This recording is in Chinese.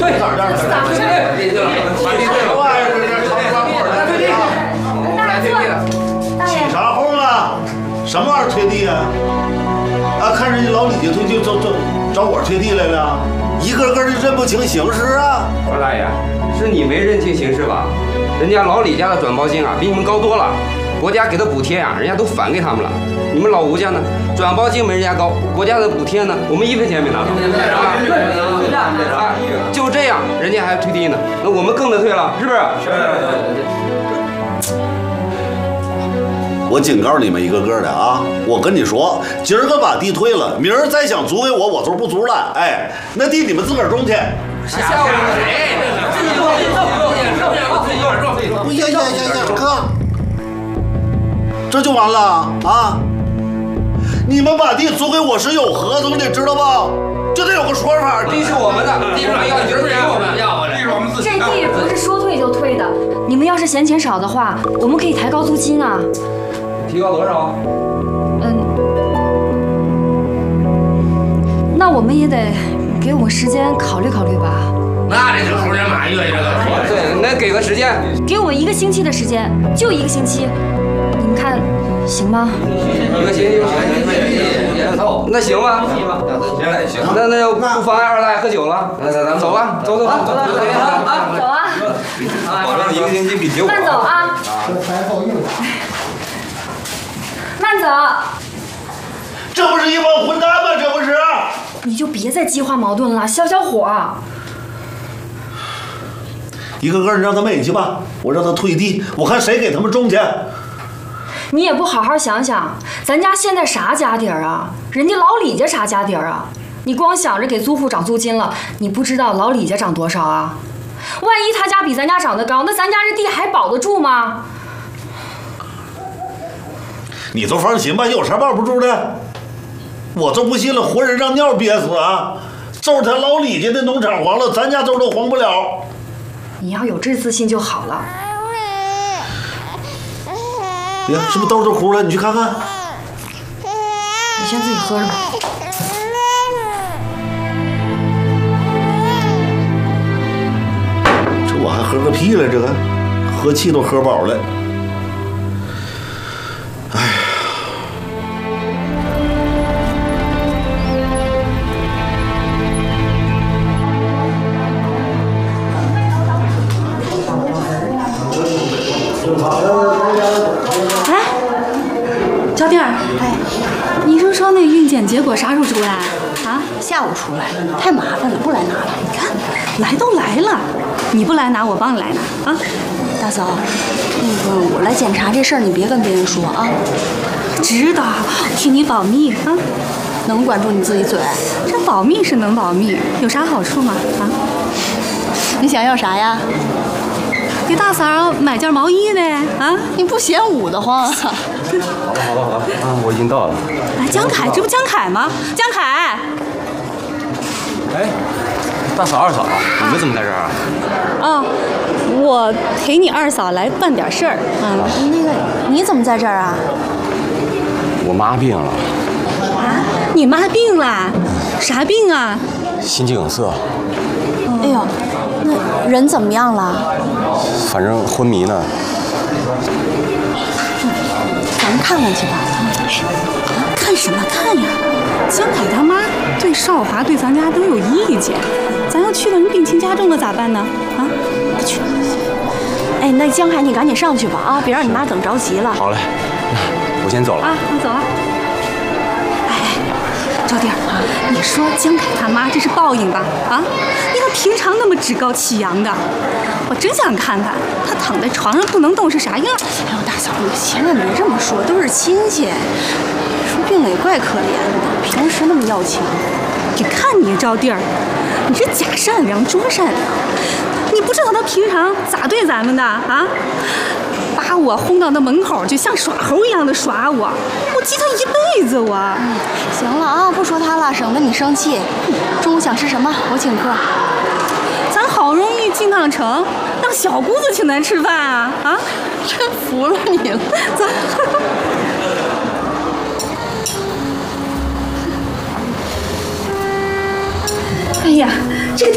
咋回事？大爷， 起啥哄啊？什么玩意儿推地啊？啊，看人家老李家推就找我推地来了，一个个的认不清形势啊！ 王大爷，是你没认清形势吧？人家老李家的转包金啊，比你们高多了，国家给的补贴啊，人家都返给他们了。你们老吴家呢，转包金没人家高，国家的补贴呢，我们1分钱没拿到。啊，就这样，人家还推地呢，那我们更得退了，是不是？ 我警告你们一个个的啊！我跟你说，今儿个把地退了，明儿再想租给我，我头不租了。哎，那地你们自个儿种去。 吓唬谁？ 不呀，哥，这就完了啊！你们把地租给我是有合同的，知道不？这得有个说法。 地是我们的，地是要你给我们要，地是我们自己的。 这地不是说退就退的，你们要是嫌钱少的话，我们可以抬高租金啊。 提高多少？ 那我们也得给我们时间考虑考虑吧。 那这就猴年马月这个说。 对，那给个时间， 给我们1个星期的时间，就1个星期，你们看行吗 1个星期。那行吧，行，那就不妨碍二大爷喝酒了。那咱们走吧，走。 走啊！ 保证1个星期比9。 慢走啊！慢走！ 这不是一帮混蛋吗？这不是？ 你就别再激化矛盾了，消消火。 一个个你让他们委屈吧，我让他退地，我看谁给他们种去。 你也不好好想想，咱家现在啥家底儿啊？人家老李家啥家底儿啊？你光想着给租户涨租金了，你不知道老李家涨多少啊？万一他家比咱家涨得高，那咱家这地还保得住吗？ 你都放心吧，有啥保不住的？我都不信了，活人让尿憋死啊！就是他老李家的农场黄了，咱家粥都黄不了。 你要有这自信就好了。 呀，是不是豆豆哭了？你去看看。 你先自己喝着吧。 这我还喝个屁了，这个喝气都喝饱了。哎呀， 哎，招弟儿，哎，你是说那孕检结果啥时候出来啊？ 下午出来，太麻烦了，不来拿了。 你看，来都来了，你不来拿，我帮你来拿啊。 大嫂，那个我来检查这事儿，你别跟别人说啊。 知道，替你保密啊。 能管住你自己嘴？ 这保密是能保密，有啥好处吗？啊？ 你想要啥呀？ 给大嫂买件毛衣呗啊！ 你不嫌捂得慌啊？ 好了啊，我已经到了。 哎，江凯，这不江凯吗？江凯。 哎，大嫂、二嫂，你们怎么在这儿啊？ 哦，我陪你二嫂来办点事儿。 那个，你怎么在这儿啊？ 我妈病了。 啊？你妈病了？啥病啊？ 心肌梗塞。 哎呦，那人怎么样了？ 反正昏迷呢。 咱们看看去吧。 看什么看呀？江凯他妈对少华对咱家都有意见，咱要去了人病情加重了咋办呢？啊，不去。 哎，那江凯你赶紧上去吧啊，别让你妈等着急了。 好嘞，我先走了啊，我走了。招弟儿，你说江凯他妈这是报应吧？啊，你看平常那么趾高气扬的，我真想看看他躺在床上不能动是啥样。 哎呦，大嫂，你千万别这么说，都是亲戚，说病了也怪可怜的，平时那么要强。 你看你招弟儿，你这假善良装善良，你不知道他平常咋对咱们的啊？把我轰到那门口，就像耍猴一样的耍我，我记他一辈子我。 行了啊，不说他了，省得你生气。中午想吃什么？我请客。 咱好容易进趟城，让小姑子请咱吃饭啊！啊， 真服了你了。 走。哎呀，这个。